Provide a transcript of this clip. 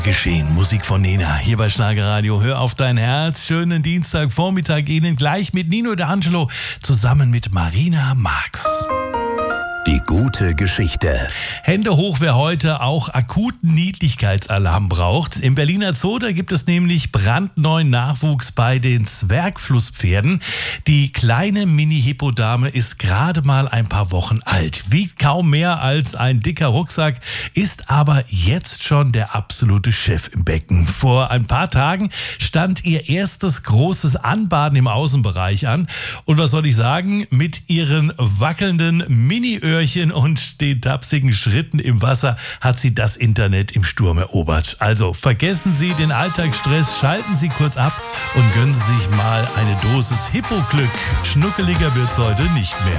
Geschehen, Musik von Nena, hier bei Schlagerradio. Hör auf dein Herz. Schönen Dienstagvormittag Ihnen gleich mit Nino D'Angelo zusammen mit Marina Marx. Die gute Geschichte. Hände hoch, wer heute auch akuten Niedlichkeitsalarm braucht. Im Berliner Zoo, da gibt es nämlich brandneuen Nachwuchs bei den Zwergflusspferden. Die kleine Mini-Hippodame ist gerade mal ein paar Wochen alt, wiegt kaum mehr als ein dicker Rucksack, ist aber jetzt schon der absolute Chef im Becken. Vor ein paar Tagen stand ihr erstes großes Anbaden im Außenbereich an. Und was soll ich sagen, mit ihren wackelnden Mini-Öhrchen und den tapsigen Schritten im Wasser hat sie das Internet im Sturm erobert. Also vergessen Sie den Alltagsstress, schalten Sie kurz ab und gönnen Sie sich mal eine Dosis Hippo-Glück. Schnuckeliger wird's heute nicht mehr.